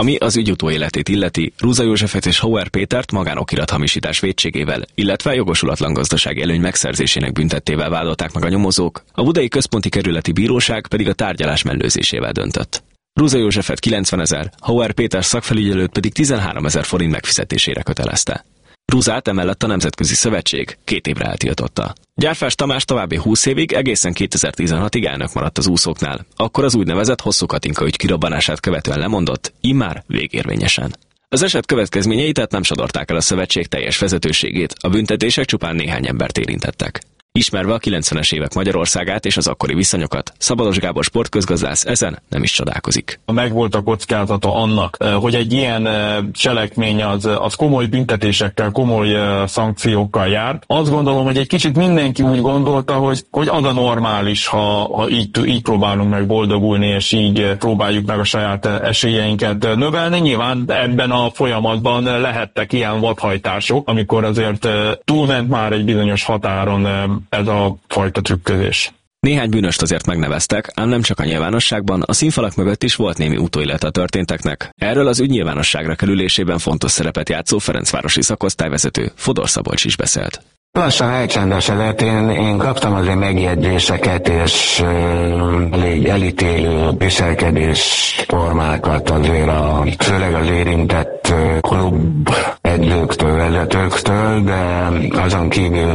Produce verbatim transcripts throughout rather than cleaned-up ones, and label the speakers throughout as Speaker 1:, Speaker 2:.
Speaker 1: Ami az ügy utóéletét illeti, Ruza Józsefet és Hauer Pétert magánokirathamisítás vétségével, illetve jogosulatlan gazdasági előny megszerzésének büntettével vádolták meg a nyomozók, a Budai Központi Kerületi Bíróság pedig a tárgyalás mellőzésével döntött. Ruza Józsefet kilencvenezer, Hauer Péter szakfelügyelőt pedig tizenháromezer forint megfizetésére kötelezte. Ruzát emellett a Nemzetközi Szövetség két évre eltiltotta. Gyárfás Tamás további húsz évig, egészen kétezer-tizenhatig elnök maradt az úszóknál, akkor az úgynevezett Hosszú Katinka ügy kirobbanását követően lemondott, immár végérvényesen. Az eset következményei tehát nem sodorták el a szövetség teljes vezetőségét, a büntetések csupán néhány embert érintettek. Ismerve a kilencvenes évek Magyarországát és az akkori viszonyokat, Szabados Gábor sportközgazdász ezen nem is csodálkozik.
Speaker 2: Megvolt a kockázata annak, hogy egy ilyen cselekmény az, az komoly büntetésekkel, komoly szankciókkal jár. Azt gondolom, hogy egy kicsit mindenki úgy gondolta, hogy, hogy az a normális, ha, ha így, így próbálunk meg boldogulni, és így próbáljuk meg a saját esélyeinket növelni. Nyilván ebben a folyamatban lehettek ilyen vadhajtások, amikor azért túlment már egy bizonyos határon ez a fajta trükközés.
Speaker 1: Néhány bűnöst azért megneveztek, ám nem csak a nyilvánosságban, a színfalak mögött is volt némi utóélete a történteknek. Erről az ügy nyilvánosságra kerülésében fontos szerepet játszó ferencvárosi szakosztályvezető Fodor Szabolcs is beszélt.
Speaker 3: Lassan elcsendesedett, én, én kaptam azért megjegyzéseket és elég elítélő viselkedésformákat azért a, főleg az érintett klub edzőktől, vezetőktől, de azon kívül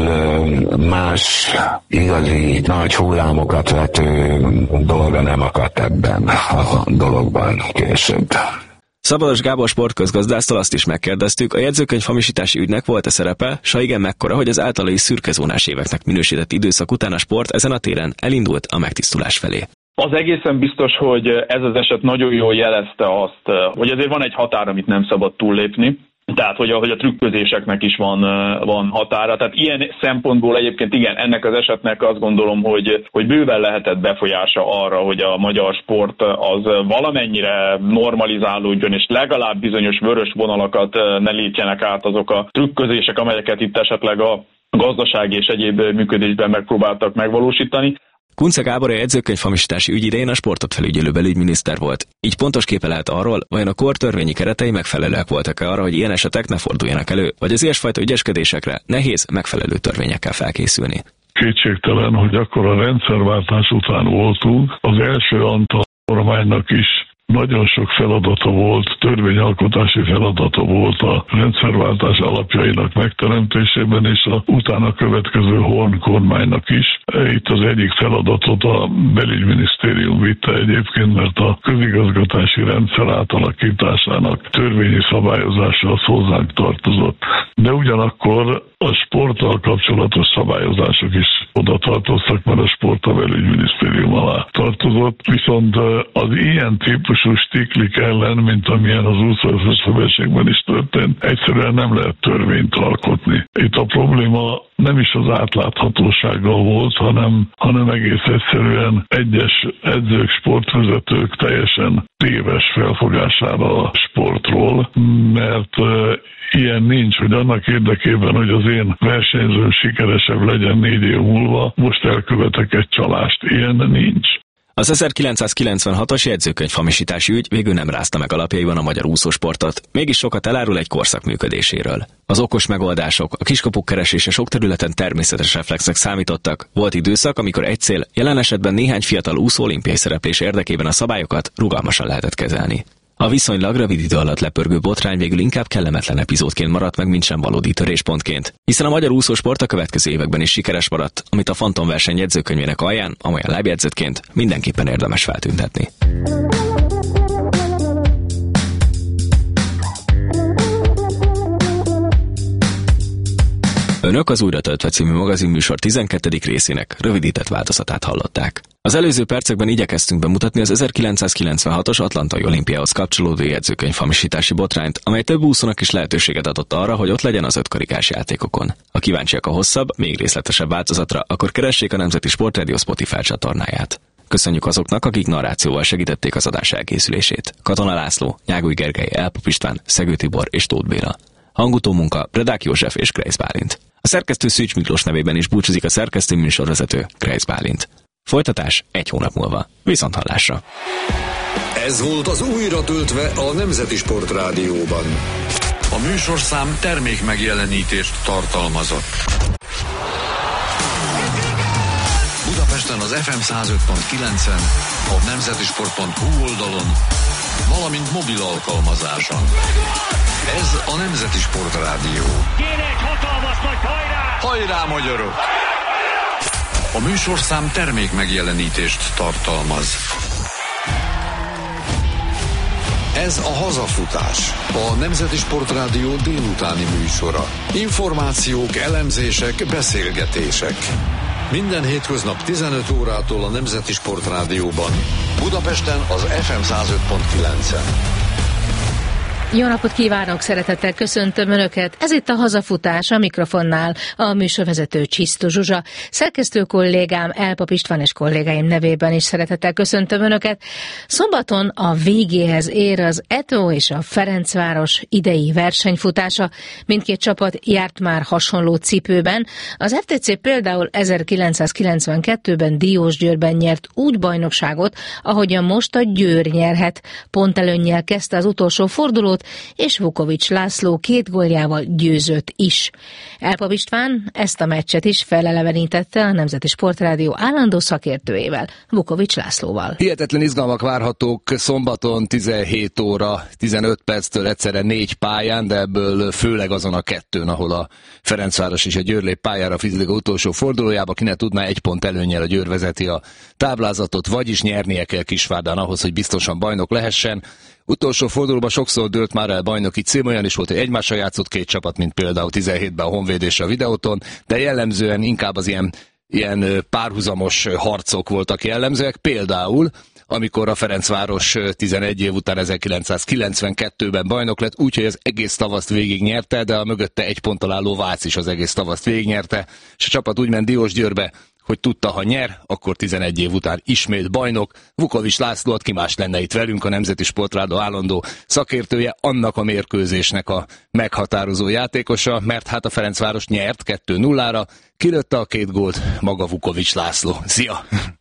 Speaker 3: más igazi nagy hullámokat vető dolga nem akadt ebben a dologban később.
Speaker 1: Szabados Gábor sportközgazdásztól azt is megkérdeztük, a jegyzőkönyv hamisítási ügynek volt-e szerepe, s ha igen, mekkora, hogy az általa is szürkezónás éveknek minősített időszak után a sport ezen a téren elindult a megtisztulás felé.
Speaker 4: Az egészen biztos, hogy ez az eset nagyon jól jelezte azt, hogy azért van egy határ, amit nem szabad túllépni. Tehát, hogy a, hogy a trükközéseknek is van, van határa. Tehát ilyen szempontból egyébként igen, ennek az esetnek azt gondolom, hogy, hogy bőven lehetett befolyása arra, hogy a magyar sport az valamennyire normalizálódjon, és legalább bizonyos vörös vonalakat ne lépjenek át azok a trükközések, amelyeket itt esetleg a gazdasági és egyéb működésben megpróbáltak megvalósítani.
Speaker 1: Kunce Gábor a jegyzőkönyv hamisítási ügy idején a sportot felügyelő belügyminiszter volt. Így pontos képe lehet arról, vajon a kor törvényi keretei megfelelőek voltak-e arra, hogy ilyen esetek ne forduljanak elő, vagy az ilyesfajta ügyeskedésekre nehéz megfelelő törvényekkel felkészülni.
Speaker 5: Kétségtelen, hogy akkor a rendszerváltás után voltunk, az első Antal kormánynak is nagyon sok feladata volt, törvényalkotási feladata volt a rendszerváltás alapjainak megteremtésében, és a utána következő Horn kormánynak is. Itt az egyik feladatot a belügyminisztérium vitte egyébként, mert a közigazgatási rendszer átalakításának törvényi szabályozása az hozzánk tartozott. De ugyanakkor a sporttal kapcsolatos szabályozások is oda tartoztak, mert a sport a belügyminisztérium alá tartozott. Viszont az ilyen típusú stiklik ellen, mint amilyen az úszószövetségben szövetségben is történt, egyszerűen nem lehet törvényt alkotni. Itt a probléma nem is az átláthatósággal volt, hanem, hanem egész egyszerűen egyes edzők, sportvezetők teljesen téves felfogására a sportról, mert ilyen nincs, hogy annak érdekében, hogy az én versenyzőm sikeresebb legyen négy év múlva, most elkövetek egy csalást. Ilyen nincs.
Speaker 1: Az ezerkilencszázkilencvenhatos jegyzőkönyv hamisítási ügy végül nem rázta meg alapjaiban a magyar úszósportot, mégis sokat elárul egy korszak működéséről. Az okos megoldások, a kiskapuk keresése sok területen természetes reflexek számítottak. Volt időszak, amikor egy cél, jelen esetben néhány fiatal úszó olimpiai szereplés érdekében a szabályokat rugalmasan lehetett kezelni. A viszonylag rövid idő alatt lepörgő botrány végül inkább kellemetlen epizódként maradt meg, mint sem valódi töréspontként, hiszen a magyar úszósport a következő években is sikeres maradt, amit a fantomverseny jegyzőkönyvének alján, amolyan lábjegyzetként mindenképpen érdemes feltüntetni. Önök az Újra töltve című magazinműsor tizenkettedik részének rövidített változatát hallották. Az előző percekben igyekeztünk bemutatni az ezerkilencszázkilencvenhatos Atlantai olimpiához kapcsolódó jegyzőkönyv hamisítási botrányt, amely több úszónak is lehetőséget adott arra, hogy ott legyen az ötkarikás játékokon. Ha kíváncsiak a hosszabb, még részletesebb változatra, akkor keressék a Nemzeti Sportrádió Spotify csatornáját. Köszönjük azoknak, akik narrációval segítették az adás elkészülését. Katona László, Nyágoly Gergely, Elpop István, Szegő Tibor és Tóth Béla. Hangutó munka Predák József és Kreisz Bálint. A szerkesztő Szűcs Miklós nevében is búcsúzik a szerkesztő műsorvezető Kreisz Bálint. Folytatás egy hónap múlva. Viszonthallásra!
Speaker 6: Ez volt az Újra töltve a Nemzeti Sportrádióban. A műsorszám termék megjelenítést tartalmazott. Budapesten az ef em száz öt pont kilencen, a nemzetisport pont hu oldalon, valamint mobil alkalmazáson. Ez a Nemzeti Sportrádió.
Speaker 7: Kéne egy hatalmas nagy hajrá!
Speaker 6: Hajrá, magyarok! A műsorszám termék megjelenítést tartalmaz. Ez a Hazafutás, a Nemzeti Sportrádió délutáni műsora. Információk, elemzések, beszélgetések. Minden hétköznap tizenöt órától a Nemzeti Sportrádióban. Budapesten az ef em száz öt pont kilencen.
Speaker 8: Jó napot kívánok, szeretettel köszöntöm Önöket. Ez itt a Hazafutás, a mikrofonnál a műsorvezető Csisztó Zsuzsa. Szerkesztő kollégám Elpap István és kollégáim nevében is szeretettel köszöntöm Önöket. Szombaton a végéhez ér az é té o és a Ferencváros idei versenyfutása. Mindkét csapat járt már hasonló cipőben. Az ef té cé például ezerkilencszázkilencvenkettőben Diósgyőrben nyert úgy bajnokságot, ahogyan most a Győr nyerhet. Pontelőnnyel kezdte az utolsó fordulót, és Vukovics László két góljával győzött is. Elpap István ezt a meccset is felelevenítette a Nemzeti Sportrádió állandó szakértőjével, Vukovics Lászlóval.
Speaker 9: Hihetetlen izgalmak várhatók szombaton tizenhét óra tizenöt perctől egyszerre négy pályán, de ebből főleg azon a kettőn, ahol a Ferencváros és a Győr lép pályára a Fizliga utolsó fordulójába, ki ne tudná, egy pont előnnyel a Győr vezeti a táblázatot, vagyis nyernie kell Kisvárdán ahhoz, hogy biztosan bajnok lehessen. Utolsó fordulóban sokszor dőlt már el bajnoki cím, olyan is volt, hogy egymásra játszott két csapat, mint például tizenhétben a Honvéd és a Videóton, de jellemzően inkább az ilyen, ilyen párhuzamos harcok voltak jellemzőek, például amikor a Ferencváros tizenegy év után ezerkilencszázkilencvenkettőben bajnok lett, úgyhogy az egész tavaszt végignyerte, de a mögötte egy ponttal álló Vác is az egész tavaszt végignyerte, és a csapat úgy ment Diósgyőrbe, hogy tudta, ha nyer, akkor tizenegy év után ismét bajnok. Vukovics László, ki más lenne itt velünk, a Nemzeti Sportrádió állandó szakértője, annak a mérkőzésnek a meghatározó játékosa, mert hát a Ferencváros nyert kettő nullára, kilőtte a két gólt maga Vukovics László. Szia!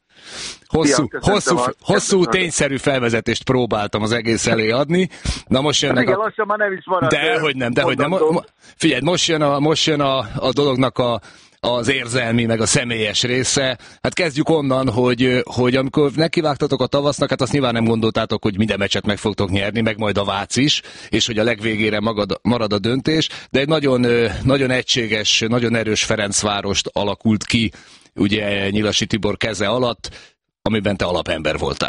Speaker 9: Hosszú, Szia, hosszú, a, hosszú tényszerű felvezetést próbáltam az egész elé adni. Na most jönnek
Speaker 10: igen,
Speaker 9: a...
Speaker 10: lassan már nem is marad.
Speaker 9: Dehogy nem, dehogy nem. Figyelj, most jön a, most jön a, a dolognak a az érzelmi, meg a személyes része. Hát kezdjük onnan, hogy, hogy amikor nekivágtatok a tavasznak, hát azt nyilván nem gondoltátok, hogy minden meccset meg fogtok nyerni, meg majd a Vác is, és hogy a legvégére magad, marad a döntés, de egy nagyon, nagyon egységes, nagyon erős Ferencvárost alakult ki, ugye Nyilasi Tibor keze alatt, amiben te alapember voltál.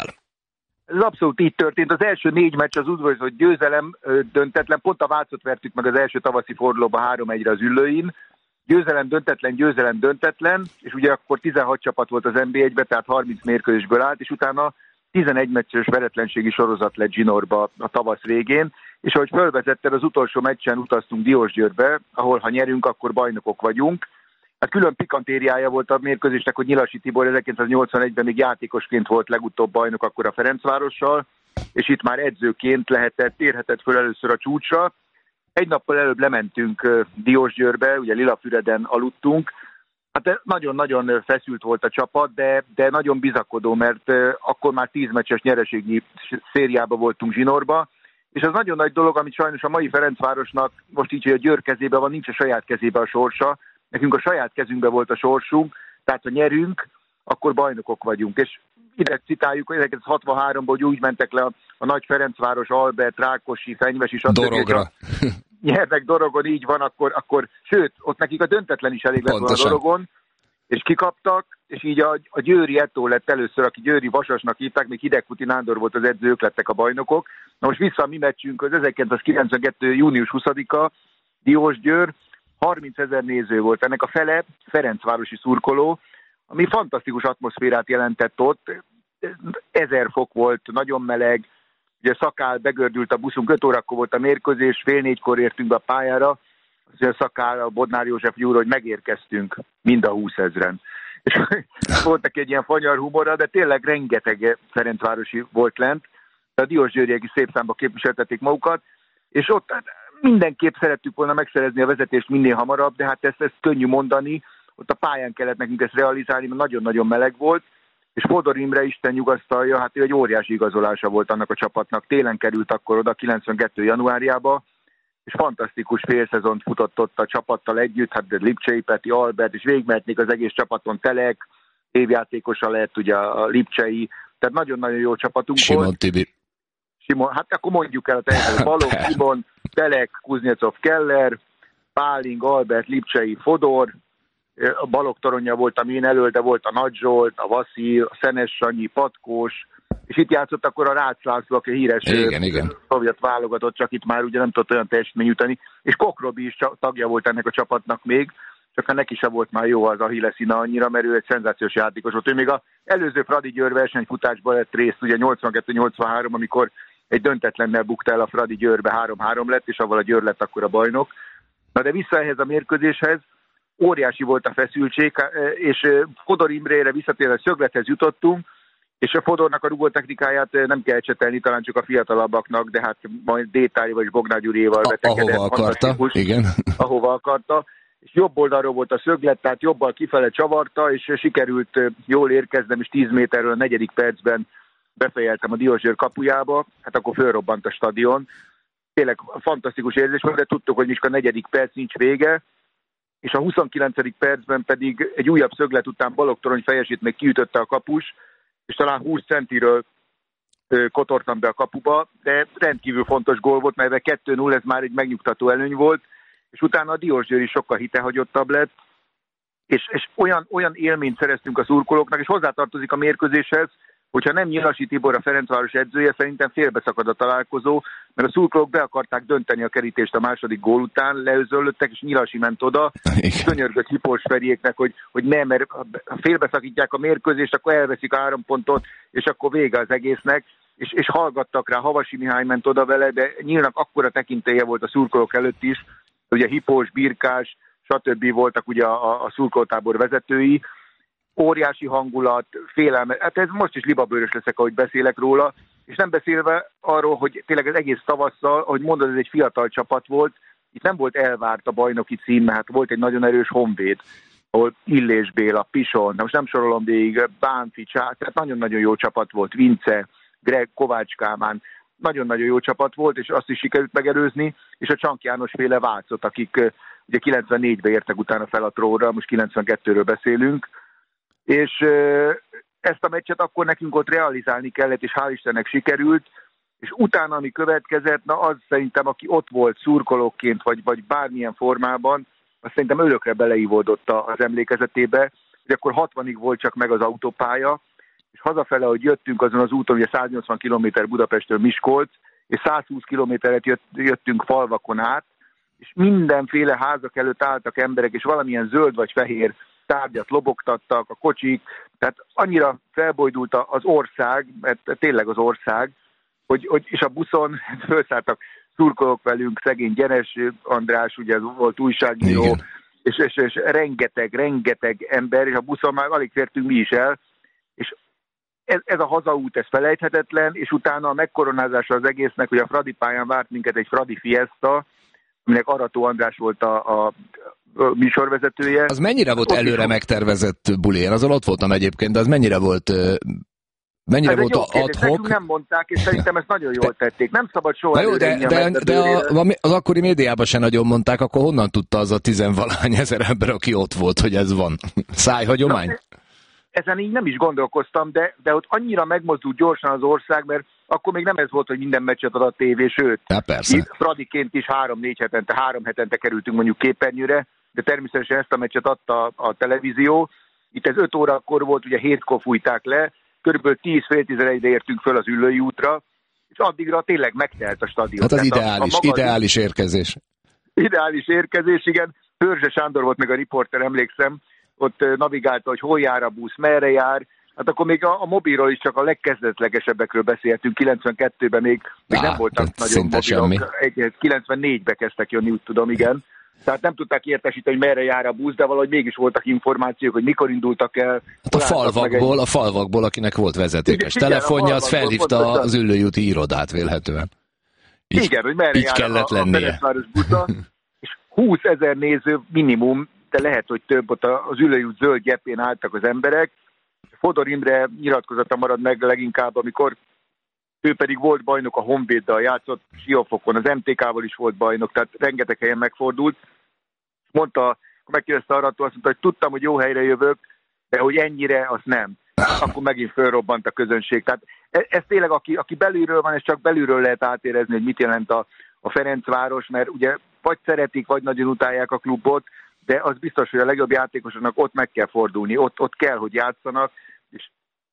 Speaker 10: Ez abszolút így történt. Az első négy meccs az udvarizott győzelem döntetlen, pont a Vácot vertük meg az első tavaszi fordulóban három egyre az Üllőin. Győzelem döntetlen, győzelem döntetlen, és ugye akkor tizenhat csapat volt az en bé egyben, tehát harminc mérkőzésből állt, és utána tizenegy meccses veretlenségi sorozat lett Zsinorba a tavasz végén, és ahogy fölvezetted, az utolsó meccsen utaztunk Diósgyőrbe, ahol ha nyerünk, akkor bajnokok vagyunk. Hát külön pikantériája volt a mérkőzésnek, hogy Nyilasi Tibor ezerkilencszáznyolcvanegyben még játékosként volt legutóbb bajnok akkor a Ferencvárossal, és itt már edzőként lehetett, érhetett föl először a csúcsra. Egy nappal előbb lementünk Diósgyőrbe, ugye Lilafüreden aludtunk. Hát nagyon-nagyon feszült volt a csapat, de, de nagyon bizakodó, mert akkor már tíz meccses nyereségi szériába voltunk Zsinorba, és az nagyon nagy dolog, amit sajnos a mai Ferencvárosnak most így, hogy a Győr kezében van, nincs a saját kezébe a sorsa. Nekünk a saját kezünkben volt a sorsunk, tehát ha nyerünk, akkor bajnokok vagyunk. És ide citáljuk, hogy ezerkilencszázhatvanháromban hogy úgy mentek le a, a nagy Ferencváros, Albert, Rákosi, Fenyvesi, stb.
Speaker 9: Dorogra.
Speaker 10: Nyernek Dorogon, így van, akkor, akkor sőt, ott nekik a döntetlen is elég lett a Dorogon, és kikaptak, és így a, a győri Ettó lett először, aki győri Vasasnak hívták, még Hidegkuti Nándor volt az edző, ők lettek a bajnokok. Na most vissza a mi meccsünk, az ezerkilencszázkilencvenkettő június huszadika, Diósgyőr, harmincezer néző volt, ennek a fele ferencvárosi szurkoló, ami fantasztikus atmoszférát jelentett ott, ezer fok volt, nagyon meleg, ugye Szakál begördült a buszunk, öt órakor volt a mérkőzés, fél négykor értünk be a pályára, a Szakál, a Bodnár József úr, hogy megérkeztünk mind a húszezren. És volt neki egy ilyen fanyar humora, de tényleg rengeteg ferencvárosi volt lent, de a diósgyőriek is szép számba képviseltették magukat, és ott mindenképp szerettük volna megszerezni a vezetést minél hamarabb, de hát ezt, ezt könnyű mondani, ott a pályán kellett nekünk ezt realizálni, mert nagyon-nagyon meleg volt, és Fodor Imre Isten nyugasztalja, hát ő egy óriási igazolása volt annak a csapatnak. Télen került akkor oda kilencvenkettő januárjába, és fantasztikus félszezont futott ott a csapattal együtt, hát Lipcsei Peti, Albert, és végigmehetnék az egész csapaton, Telek, évjátékosa lett ugye a Lipcsei, tehát nagyon-nagyon jó csapatunk
Speaker 9: Simon
Speaker 10: volt.
Speaker 9: Tibi.
Speaker 10: Simon, hát akkor mondjuk el a teljesen Balogh, Simon, Telek, Kuznecov, Keller, Páling, Albert, Lipcsei, Fodor, a Balogh Toronja voltam én elől, de volt a Nagy Zsolt, a Vasil, a Szenes Sanyi, Patkós, és itt játszott akkor a Rácz László, aki híres
Speaker 9: igen, igen.
Speaker 10: szovjet válogatott, csak itt már ugye nem tudott olyan teljesítményt jutani, és Kokrobi is tagja volt ennek a csapatnak még, csak neki sem volt már jó az Achilleszina annyira, mert ő egy szenzációs játékos volt. Ő még az előző Fradi Győr versenyfutásban lett részt, ugye nyolcvankettő nyolcvanhárom, amikor egy döntetlennel bukta el a Fradi Győrbe, három-három lett, és avval a Győr lett akkor a bajnok. Na de vissza ehhez a mérkőzéshez, óriási volt a feszültség, és Fodor Imrére visszatérve szöglethez jutottunk, és a Fodornak a rugó technikáját nem kell ecsetelni, talán csak a fiatalabbaknak, de hát majd Détárival és Bognár Gyuriéval vetekedett.
Speaker 9: Ahova akarta, igen.
Speaker 10: Ahova akarta, és jobb oldalról volt a szöglet, tehát jobbal kifele csavarta, és sikerült jól érkeznem, és tíz méterről a negyedik percben befejeltem a Diósgyőr kapujába, hát akkor fölrobbant a stadion. Tényleg fantasztikus érzés volt, de tudtuk, hogy Miska negyedik perc nincs vége, és a huszonkilencedik percben pedig egy újabb szöglet után Balogh Torony fejesét még kiütötte a kapus, és talán húsz centiről kotortam be a kapuba, de rendkívül fontos gól volt, mert kettő null, ez már egy megnyugtató előny volt, és utána a Diósgyőr is sokkal hitehagyottabb lett, és, és olyan, olyan élményt szereztünk a szurkolóknak, és hozzátartozik a mérkőzéshez, hogyha nem Nyilasi Tibor a Ferencváros edzője, szerintem félbeszakad a találkozó, mert a szurkolók be akarták dönteni a kerítést a második gól után, leözöllöttek, és Nyilasi ment oda, és könyörgött Hipós Feriéknek, hogy, hogy nem, mert ha félbeszakítják a mérkőzést, akkor elveszik a három pontot, és akkor vége az egésznek, és, és hallgattak rá, Havasi Mihály ment oda vele, de Nyilnak akkora tekintélye volt a szurkolók előtt is, ugye Hipós, Birkás, stb. Voltak ugye a, a szurkolótábor vezetői, óriási hangulat, félelme, hát ez most is libabőrös leszek, ahogy beszélek róla, és nem beszélve arról, hogy tényleg az egész tavasszal, ahogy mondod, ez egy fiatal csapat volt, itt nem volt elvárt a bajnoki cím, mert hát volt egy nagyon erős Honvéd, ahol Illés Béla, Pison, de most nem sorolom végig, Bánfi, Csá, tehát nagyon-nagyon jó csapat volt, Vince, Greg, Kovács Kálmán, nagyon-nagyon jó csapat volt, és azt is sikerült megelőzni, és a Csank János féle Vácot, akik ugye kilencvennégybe értek utána fel a trónra, most kilencvenkettőről beszélünk, és ezt a meccset akkor nekünk ott realizálni kellett, és hál' Istennek sikerült, és utána, ami következett, na az szerintem, aki ott volt szurkolóként, vagy, vagy bármilyen formában, azt szerintem örökre beleívódott az emlékezetébe, hogy akkor hatvanig volt csak meg az autópálya, és hazafele, hogy jöttünk azon az úton, ugye száznyolcvan kilométer Budapesttől Miskolc, és százhúsz kilométeret jött, jöttünk falvakon át, és mindenféle házak előtt álltak emberek, és valamilyen zöld vagy fehér tárgyat lobogtattak, a kocsik, tehát annyira felbojdult az ország, mert tényleg az ország, hogy, hogy és a buszon felszálltak szurkolók velünk, szegény Gyenes András, ugye ez volt újságíró, és, és, és rengeteg, rengeteg ember, és a buszon már alig fértünk mi is el, és ez, ez a hazaút, ez felejthetetlen, és utána a megkoronázása az egésznek, hogy a Fradi pályán várt minket egy Fradi Fiesta, aminek Arató András volt a, a műsorvezetője.
Speaker 9: Az mennyire volt
Speaker 10: ott
Speaker 9: előre
Speaker 10: is
Speaker 9: megtervezett buli? Én azon ott voltam egyébként, de az mennyire volt mennyire
Speaker 10: ez
Speaker 9: volt
Speaker 10: ad hoc? Nem mondták, és szerintem ezt nagyon jól tették. Nem szabad soha
Speaker 9: jó, de, de, de a, az akkori médiában se nagyon mondták, akkor honnan tudta az a tizenvalahány ezer ember, aki ott volt, hogy ez van? Szájhagyomány? Na,
Speaker 10: ezen így nem is gondolkoztam, de, de ott annyira megmozdult gyorsan az ország, mert akkor még nem ez volt, hogy minden meccset ad a tévé, sőt,
Speaker 9: ja, persze.
Speaker 10: Fradiként is három-négy hetente, három hetente kerültünk mondjuk képernyőre, de természetesen ezt a meccset adta a, a televízió. Itt ez öt órakor volt, ugye hétkor fújták le, körülbelül tíz fél tizenegyre értünk föl az Üllői útra, és addigra tényleg megtelt a stadion.
Speaker 9: Hát az ideális,
Speaker 10: a, a
Speaker 9: ideális érkezés.
Speaker 10: Ideális érkezés, igen. Pörzse Sándor volt még a riporter, emlékszem, ott navigálta, hogy hol jár a busz, merre jár. Hát akkor még a, a mobilról is csak a legkezdetlegesebbekről beszéltünk, kilencvenkettőben még, még Á, nem voltak nagyon mobilok, kilencvennégybe kezdtek jönni, úgy tudom, igen. Tehát nem tudták értesíteni, hogy merre jár a busz, de valahogy mégis voltak információk, hogy mikor indultak el.
Speaker 9: Hát a falvakból, egy... a falvakból, akinek volt vezetékes igen, telefonja, az felhívta az Üllői úti irodát vélhetően. Így,
Speaker 10: igen, hogy merre
Speaker 9: így
Speaker 10: jár
Speaker 9: kellett
Speaker 10: a,
Speaker 9: lennie.
Speaker 10: a Ferencváros busza, és húszezer néző minimum, de lehet, hogy több, ott az Üllői út zöld gyepén álltak az emberek, Fodor Imre nyilatkozata marad meg leginkább, amikor ő pedig volt bajnok a Honvéddal, játszott Siófokon, az em té ká-val is volt bajnok, tehát rengeteg helyen megfordult. Mondta, megkérdezte arra, azt mondta, hogy tudtam, hogy jó helyre jövök, de hogy ennyire, az nem. Akkor megint fölrobbant a közönség. Tehát ez, ez tényleg, aki, aki belülről van, ez csak belülről lehet átérezni, hogy mit jelent a, a Ferencváros, mert ugye vagy szeretik, vagy nagyon utálják a klubot, de az biztos, hogy a legjobb játékosoknak ott meg kell fordulni, ott, ott kell, hogy játszanak, és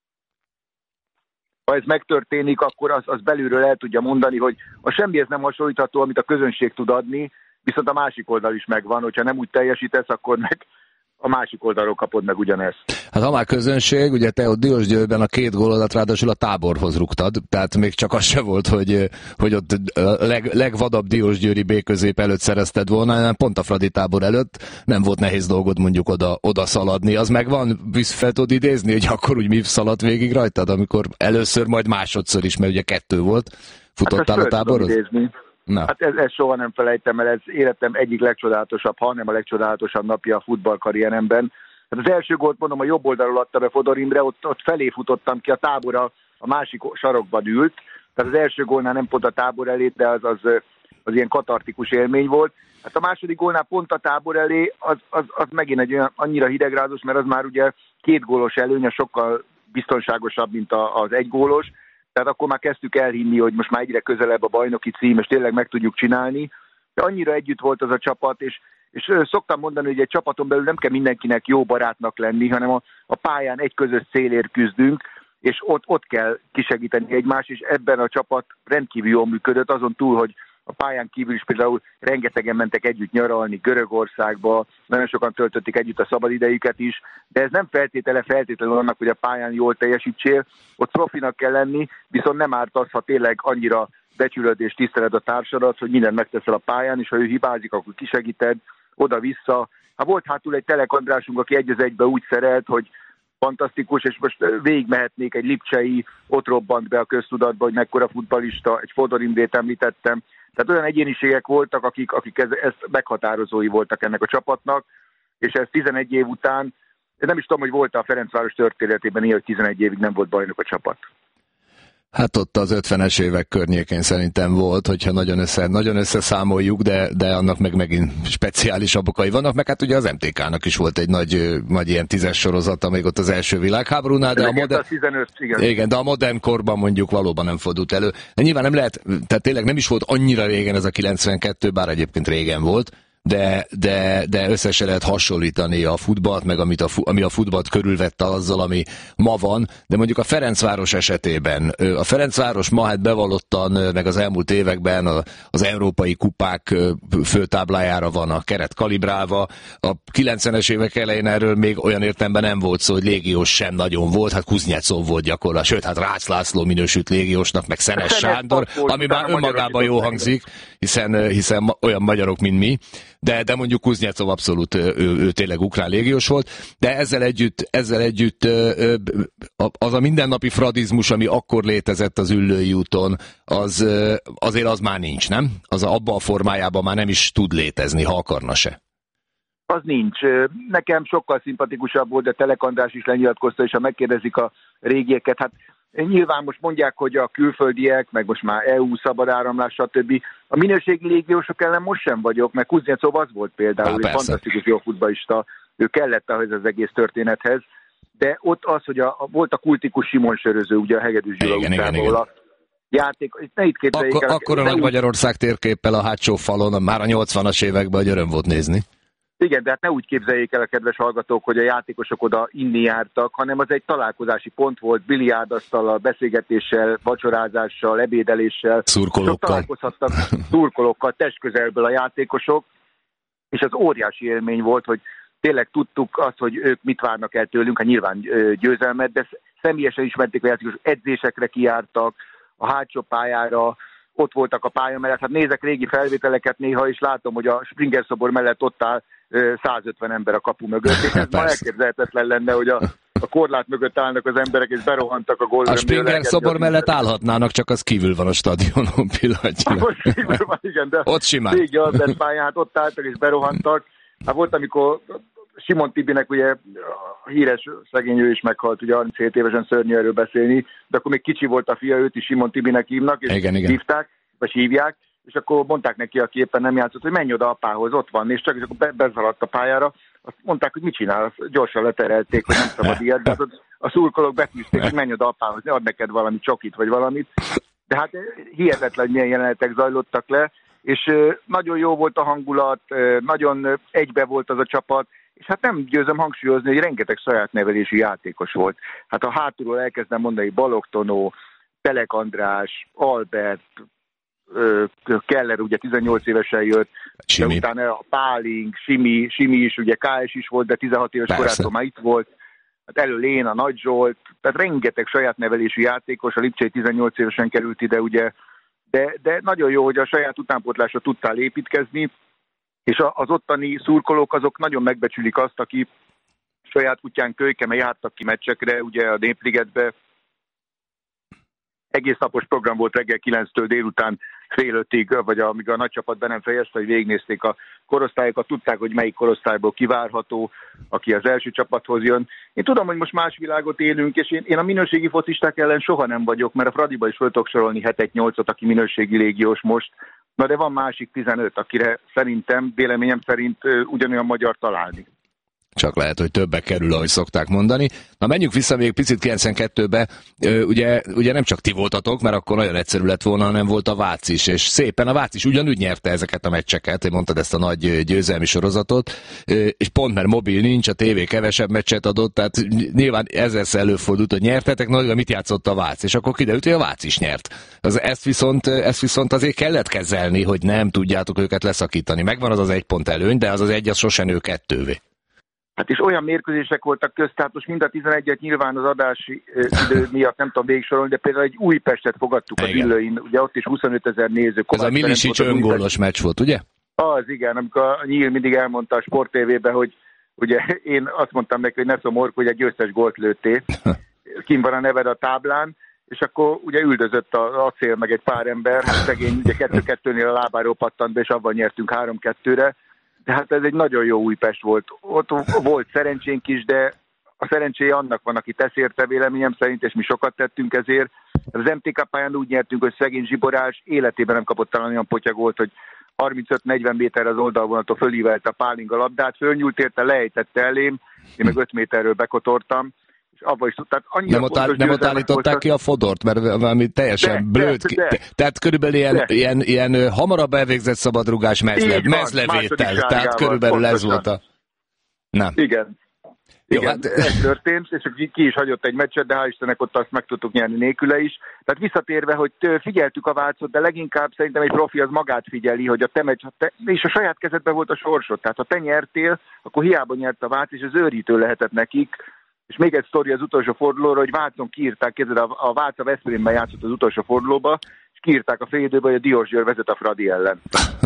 Speaker 10: ha ez megtörténik, akkor az, az belülről el tudja mondani, hogy a semmihez nem hasonlítható, amit a közönség tud adni, viszont a másik oldal is megvan, hogyha nem úgy teljesítesz, akkor meg a másik oldalról kapod meg ugyanezt.
Speaker 9: Hát ha már közönség, ugye te ott Diósgyőrben a két gólodat ráadásul a Táborhoz rúgtad, tehát még csak az se volt, hogy, hogy ott a leg, legvadabb diósgyőri B-közép előtt szerezted volna, hanem pont a Fradi Tábor előtt nem volt nehéz dolgod mondjuk oda, oda szaladni. Az megvan, fel tudod idézni, hogy akkor úgy mi szaladt végig rajtad, amikor először, majd másodszor is, mert ugye kettő volt, futottál hát a Táborhoz?
Speaker 10: Na. Hát ez, ez soha nem felejtem el, ez életem egyik legcsodálatosabb, ha nem a legcsodálatosabb napja a futballkarrieremben. Hát az első gólt mondom, a jobb oldalról adta be Fodor Imre, ott, ott felé futottam ki, a Tábor a, a másik sarokban ült, tehát az első gólnál nem pont a Tábor elé, de az, az, az ilyen katartikus élmény volt. Hát a második gólnál pont a Tábor elé, az, az, az megint egy olyan annyira hidegrázós, mert az már ugye két gólos előnye, sokkal biztonságosabb, mint a, az egy gólos. Tehát akkor már kezdtük elhinni, hogy most már egyre közelebb a bajnoki cím, és tényleg meg tudjuk csinálni. De annyira együtt volt az a csapat, és, és szoktam mondani, hogy egy csapaton belül nem kell mindenkinek jó barátnak lenni, hanem a, a pályán egy közös célért küzdünk, és ott, ott kell kisegíteni egymást, és ebben a csapat rendkívül jól működött, azon túl, hogy a pályán kívül is például rengetegen mentek együtt nyaralni Görögországba, nagyon sokan töltötték együtt a szabadidejüket is, de ez nem feltétele feltétlenül annak, hogy a pályán jól teljesítsél, ott profinak kell lenni, viszont nem árt az, ha tényleg annyira becsülöd és tiszteled a társadat, hogy mindent megteszel a pályán, és ha ő hibázik, akkor kisegíted, oda-vissza. Ha volt hátul egy Telek Andrásunk, aki egy az egybe úgy szerelt, hogy fantasztikus, és most végigmehetnék egy Lipcsei, ott robbant be a köztudatba, hogy mekkora futballista, egy Fodor Imrét említettem. Tehát olyan egyéniségek voltak, akik, akik ez, ezt meghatározói voltak ennek a csapatnak, és ez tizenegy év után, nem is tudom, hogy volt a Ferencváros történetében ilyen, hogy tizenegy évig nem volt bajnok a csapat.
Speaker 9: Hát ott az ötvenes évek környékén szerintem volt, hogyha nagyon, össze, nagyon összeszámoljuk, de, de annak meg megint speciálisabb okai vannak, meg hát ugye az em té ká-nak is volt egy nagy, nagy ilyen tízes sorozata még ott az első világháborúnál, de a, modern...
Speaker 10: tizenöt, igen.
Speaker 9: Igen, de a modern korban mondjuk valóban nem fordult elő. De nyilván nem lehet, tehát tényleg nem is volt annyira régen ez a kilencvenkettő, bár egyébként régen volt, de, de, de össze se lehet hasonlítani a futballt, meg amit a, ami a futballt körülvette azzal, ami ma van, de mondjuk a Ferencváros esetében, a Ferencváros ma hát bevallottan, meg az elmúlt években az európai kupák főtáblájára van a keret kalibrálva, a kilencvenes évek elején erről még olyan értelemben nem volt szó, hogy légiós sem nagyon volt, hát Kuznyecov volt gyakorlatilag, sőt, hát Rácz László minősült légiósnak, meg Szenes Sándor, ami már önmagában jó hangzik, hiszen, hiszen olyan magyarok, mint mi. De, de mondjuk Kuznyecov abszolút ő, ő tényleg ukrán légiós volt, de ezzel együtt, ezzel együtt az a mindennapi fradizmus, ami akkor létezett az Üllői úton, az, azért az már nincs, nem? Az abban a formájában már nem is tud létezni, ha akarna se.
Speaker 10: Az nincs. Nekem sokkal szimpatikusabb volt, de Telek András is lenyilatkozta, és ha megkérdezik a régieket, hát nyilván most mondják, hogy a külföldiek, meg most már é u szabad áramlás, stb. A minőségi légiósok ellen most sem vagyok, mert Kuznyecov az volt például, egy fantasztikus jó futballista, ő kellett ahhoz az egész történethez, de ott az, hogy a, volt a kultikus Simon Söröző, ugye a Hegedűs Gyula utcából a játék, ne itt képzeljék
Speaker 9: el. Akkor a Nagy Magyarország térképpel a hátsó falon, már a nyolcvanas években, hogy öröm volt nézni.
Speaker 10: Igen, de hát ne úgy képzeljék el a kedves hallgatók, hogy a játékosok oda inni jártak, hanem az egy találkozási pont volt, biliárdasztallal, beszélgetéssel, vacsorázással, ebédeléssel.
Speaker 9: Szurkolókkal.
Speaker 10: Találkozhattak szurkolókkal, testközelből a játékosok, és az óriási élmény volt, hogy tényleg tudtuk azt, hogy ők mit várnak el tőlünk, hát nyilván győzelmet, de személyesen ismerték a játékosok, edzésekre kijártak, a hátsó pályára, ott voltak a pálya mellett. Hát nézek régi felvételeket néha, és látom, hogy a Springer szobor mellett ott áll százötven ember a kapu mögött. És ez már elképzelhetetlen lenne, hogy a, a korlát mögött állnak az emberek, és berohantak a gólra.
Speaker 9: A Springer szobor mellett állhatnának, csak az kívül van a stadionon pillanatnyilag.
Speaker 10: Most kívül van, igen, de
Speaker 9: ott simán.
Speaker 10: Régi Albert pályán, hát ott álltak és berohantak. Hát volt, amikor Simon Tibinek ugye a híres szegény, ő is meghalt, ugye harminchét évesen, szörnyű erről beszélni, de akkor még kicsi volt a fia, őt is Simon Tibinek hívnak, és
Speaker 9: igen, igen.
Speaker 10: hívták, vagy hívják, és akkor mondták neki, aki éppen nem játszott, hogy menj oda apához, ott van, és csak és akkor be, bezaladt a pályára, azt mondták, hogy mit csinál, azt gyorsan leterelték, hogy nem szabad ilyet, de a szurkolók betűzték, hogy menj oda apához, ne ad neked valami csokit, vagy valamit, de hát hihetetlen, milyen jelenetek zajlottak le, és nagyon jó volt a hangulat, nagyon egybe volt az a csapat, és hát nem győzöm hangsúlyozni, hogy rengeteg saját nevelésű játékos volt. Hát a hátulról elkezdem mondani, Balogh Tonó, Telek András, Albert, Keller ugye tizennyolc évesen jött, de utána a Páling, Simi, Simi is, ugye ká es is volt, de tizenhat éves korától már itt volt, hát elő Léna, Nagy Zsolt, tehát rengeteg saját nevelésű játékos, a Lipcsei tizennyolc évesen került ide, ugye, de, de nagyon jó, hogy a saját utánpótlásra tudtál építkezni, és az ottani szurkolók azok nagyon megbecsülik azt, aki saját kutyán Kölykeme jártak ki meccsekre, ugye a Népligetbe. Egész napos program volt reggel kilenctől délután fél ötig, vagy amíg a nagy csapat be nem fejezte, hogy végignézték a korosztályokat, tudták, hogy melyik korosztályból kivárható, aki az első csapathoz jön. Én tudom, hogy most más világot élünk, és én, én a minőségi focisták ellen soha nem vagyok, mert a Fradiba is föl tudok sorolni hetet nyolcot, aki minőségi légiós most. Na de van másik tizenöt, akire szerintem, véleményem szerint ugyanolyan magyar találni.
Speaker 9: Csak lehet, hogy többek kerül, ahogy szokták mondani. Na menjünk vissza még picit kilencvenkettőbe. Ugye, ugye nem csak ti voltatok, mert akkor nagyon egyszerű lett volna, hanem volt a Vác is, és szépen a Vác is ugyanúgy nyerte ezeket a meccseket, én mondtad ezt a nagy győzelmi sorozatot, és pont mert mobil nincs, a tévé kevesebb meccset adott, tehát nyilván ezerszer előfordult, hogy nyertetek, na, mit játszott a Vác, és akkor kiderült, hogy a Vác is nyert. Az, ezt, viszont, ezt viszont azért kellett kezelni, hogy nem tudjátok őket leszakítani. Megvan az az egy pont előny, de az az egy, az sosem nő kettővé.
Speaker 10: Hát és olyan mérkőzések voltak közt, tehát most mind a tizenegyet nyilván az adási idő miatt nem tudom végigsorolni, de például egy Újpestet fogadtuk az Üllőin, ugye ott is huszonötezer néző.
Speaker 9: Ez a Milisics öngólos meccs volt, ugye?
Speaker 10: Az igen, amikor a Nyíl mindig elmondta a Sport té vében, hogy ugye én azt mondtam neki, hogy ne szomork, hogy egy győztes gólt lőttél, kint van a neved a táblán, és akkor ugye üldözött az acél meg egy pár ember, hát szegény ugye kettő-kettőnél a lábáról pattant be, és abban nyertünk három-kettőre. Tehát ez egy nagyon jó Újpest volt. Ott volt szerencsénk is, de a szerencséje annak van, aki tesz érte véleményem szerint, és mi sokat tettünk ezért. Az em té ká pályán úgy nyertünk, hogy szegény Zsiborás életében nem kapott talán olyan potyagolt, hogy harmincöt-negyven méterre az oldalvonattól fölívelte a Páling a labdát, fölnyúlt érte, lejtette elém, én meg öt méterről bekotortam. És is,
Speaker 9: nem ott, áll, nem ott állították ki a Fodort, mert valami teljesen de, blőd. De, de, tehát körülbelül ilyen, ilyen, ilyen hamarabb elvégzett szabadrugás mezle, mezlevétel. Tehát körülbelül ez volt a... Nem.
Speaker 10: Igen.
Speaker 9: Jó,
Speaker 10: Igen,
Speaker 9: hát...
Speaker 10: ez történt, és ki is hagyott egy meccset, de hál' Istennek ott azt meg tudtuk nyerni nélküle is. Tehát visszatérve, hogy figyeltük a Vácot, de leginkább szerintem egy profi az magát figyeli, hogy a te meccs, te, és a saját kezedben volt a sorsod. Tehát ha te nyertél, akkor hiába nyert a Vác, és az őrítő lehetett nekik. És még egy sztori az utolsó fordulóra, hogy Vácon kiírták, kézzel a, a Vác a Veszprémben játszott az utolsó fordulóba, és kiírták a félidőbe, hogy a Diós Győr vezet a Fradi ellen.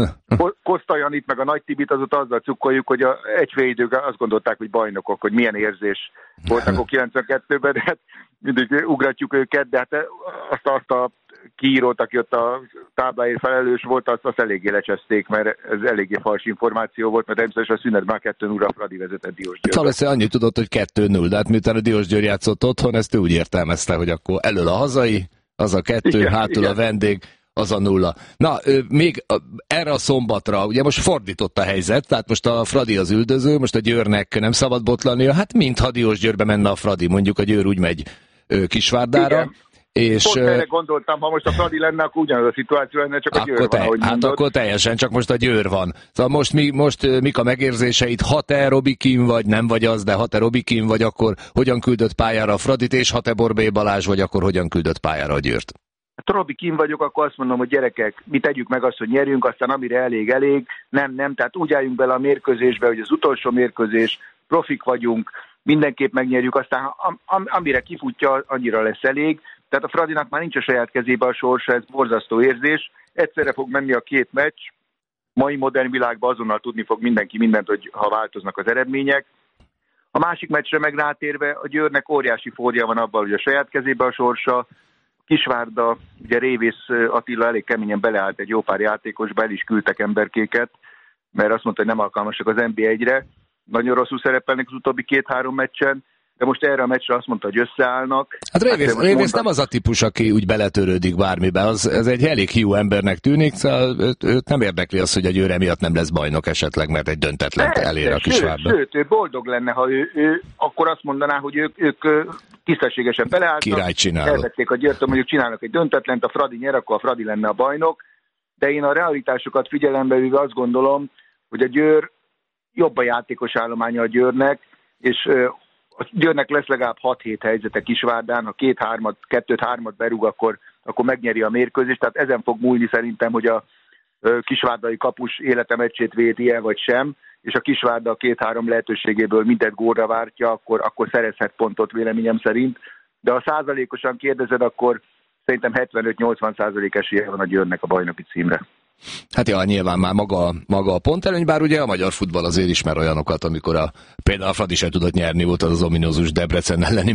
Speaker 10: Koszta Janit meg a Nagy Tibit azóta azzal cukkoljuk, hogy a, egy félidőben azt gondolták, hogy bajnokok, hogy milyen érzés volt akkor kilencvenkettőben, de hát mindig ugratjuk őket, de hát azt, azt a kiírót, aki ott a tábláért felelős volt, azt, azt eléggé lecseszték, mert ez eléggé fals információ volt, mert természetesen a szünet már kettő null a Fradi vezetett Diós Győr.
Speaker 9: Valószínűleg annyit tudott, hogy kettő null, de hát miután a Diós Győr játszott otthon, ezt ő úgy értelmezte, hogy akkor elől a hazai, az a kettő, igen, hátul igen. A vendég, az a nulla. Na, még erre a szombatra, ugye most fordított a helyzet, tehát most a Fradi az üldöző, most a Győrnek nem szabad botlania, hát mintha Diós Győrbe menne a Fradi, mondjuk a Győr úgy megy Kisvárdára. Igen. És,
Speaker 10: pont erre gondoltam, ha most a Fradi lenne, akkor ugyanaz a szituáció lenne, csak a Győr
Speaker 9: te,
Speaker 10: van, ahogy
Speaker 9: Hát
Speaker 10: mondod.
Speaker 9: akkor teljesen, csak most a Győr van. Szóval most, mi, most mik a megérzéseid? Ha te Robikin vagy, nem vagy az, de ha te Robikin vagy, akkor hogyan küldött pályára a Fradit, és ha te Borbély Balázs vagy, akkor hogyan küldött pályára a Győrt?
Speaker 10: Ha Robikin vagyok, akkor azt mondom, hogy gyerekek, mi tegyük meg azt, hogy nyerjünk, aztán amire elég, elég. Nem, nem, tehát úgy álljunk bele a mérkőzésbe, hogy az utolsó mérkőzés, profik vagyunk, mindenképp megnyerjük, aztán am, am, amire kifutja, annyira lesz elég. Tehát a Fradinak már nincs a saját kezébe a sorsa, ez borzasztó érzés. Egyszerre fog menni a két meccs. Mai modern világban azonnal tudni fog mindenki mindent, hogy ha változnak az eredmények. A másik meccsre meg rátérve, a Győrnek óriási fórja van abban, hogy a saját kezébe a sorsa. Kisvárda, ugye Révész Attila elég keményen beleállt egy jó pár játékosba, el is küldtek emberkéket, mert azt mondta, hogy nem alkalmasak az en bé egyre. nagyon rosszul szerepelnek az utóbbi két-három meccsen, de most erre a meccsre azt mondta, hogy összeállnak.
Speaker 9: Hát Révész,
Speaker 10: hát
Speaker 9: Révész
Speaker 10: mondta...
Speaker 9: nem az a típus, aki úgy beletörődik bármibe, az, ez egy elég hiú embernek tűnik, szóval őt, őt nem érdekli az, hogy a Győr emiatt nem lesz bajnok esetleg, mert egy döntetlent elér a Kisvárda.
Speaker 10: Sőt, ő boldog lenne, ha ő, ő akkor azt mondaná, hogy ők, ők tisztességesen beleálltak.
Speaker 9: Király csinálok.
Speaker 10: Elvették a Győrtől, mondjuk csinálnak egy döntetlent, a Fradi nyer, akkor a Fradi lenne a bajnok, de én a realitásokat figyelembe véve azt gondolom, hogy a Győr jobb a játékos állománya a Győrnek, és a Győrnek lesz legalább hat-hét helyzete Kisvárdán, ha két-hármat, kettőt-hármat berúg, akkor, akkor megnyeri a mérkőzést, tehát ezen fog múlni szerintem, hogy a kisvárdai kapus élete meccsét védi el, vagy sem, és a Kisvárda a két-három lehetőségéből mindent gólra vártja, akkor, akkor szerezhet pontot véleményem szerint, de ha százalékosan kérdezed, akkor szerintem hetvenöt-nyolcvan százalék esélye van a Győrnek a bajnoki címre.
Speaker 9: Hát ja, nyilván már maga, maga a pontelőny, bár ugye a magyar futball azért ismer olyanokat, amikor a, például a Fradi sem tudott nyerni, volt az az ominózus Debrecen elleni